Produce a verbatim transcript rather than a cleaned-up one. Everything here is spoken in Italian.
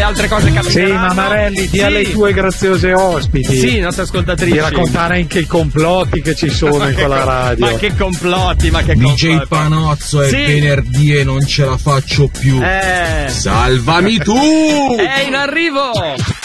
altre cose capiteranno. Sì, Mamarelli, di sì. alle tue graziose ospiti. Sì, nostre ascoltatrici. Di raccontare anche i complotti che ci sono in quella radio. Ma che complotti, ma che D complotti. J Panozzo, è sì. venerdì e non ce la faccio più. Eh. Salvami tu! È in arrivo!